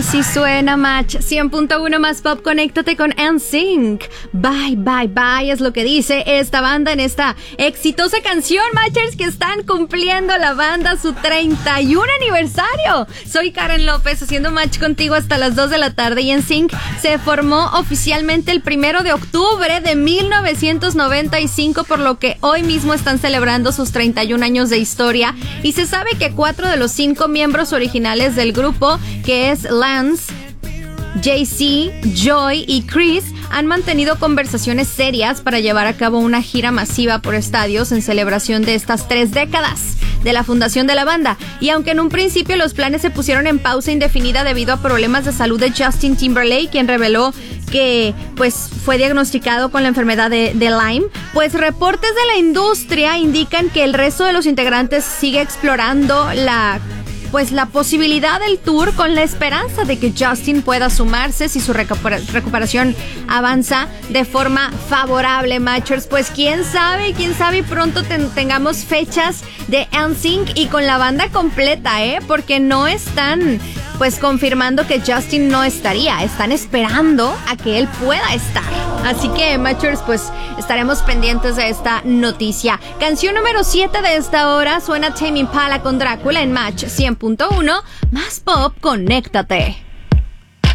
Así suena Match 100.1 más pop. Conéctate con NSYNC. Bye, bye, bye es lo que dice esta banda en esta exitosa canción, Matchers, que están cumpliendo la banda su 31 aniversario. Soy Karen López haciendo Match contigo hasta las 2 de la tarde y NSYNC se formó oficialmente el 1 de octubre de 1995, por lo que hoy mismo están celebrando sus 31 años de historia y se sabe que 4 de los 5 miembros originales del grupo, que es Lance, JC, Joy y Chris, han mantenido conversaciones serias para llevar a cabo una gira masiva por estadios en celebración de estas 3 décadas de la fundación de la banda. Y aunque en un principio los planes se pusieron en pausa indefinida debido a problemas de salud de Justin Timberlake, quien reveló que pues fue diagnosticado con la enfermedad de Lyme, pues reportes de la industria indican que el resto de los integrantes sigue explorando la posibilidad del tour con la esperanza de que Justin pueda sumarse si su recuperación avanza de forma favorable, Matchers. Pues quién sabe y pronto tengamos fechas de NSYNC y con la banda completa, porque no están confirmando que Justin no estaría, están esperando a que él pueda estar. Así que, Matchers, estaremos pendientes de esta noticia. Canción número 7 de esta hora suena Tame Impala con Drácula en Match 100.1 más pop. Conéctate.